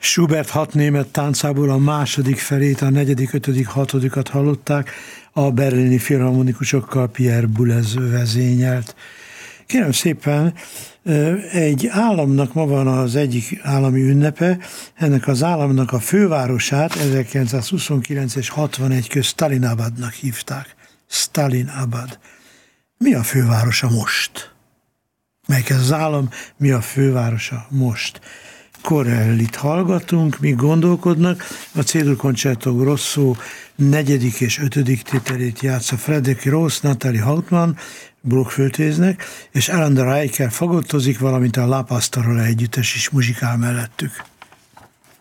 Schubert 6 német táncából a második felét, a negyedik, ötödik, hatodikat hallották, a berlini filharmonikusokkal Pierre Boulez vezényelt. Kérem szépen, egy államnak ma van az egyik állami ünnepe, ennek az államnak a fővárosát 1929 és 61 közt Stalinabadnak hívták. Stalinabad. Mi a fővárosa most? Melyik ez az állam, mi a fővárosa most? Corellit hallgatunk, míg gondolkodnak, a C-dur Concerto Grosso 4. és 5. tételét játsza Frederick Ross, Natalie Hautmann, blokkflötéznek, és Alan de Riker fagottozik, valamint a La Pastoral együttes is muzsikál mellettük.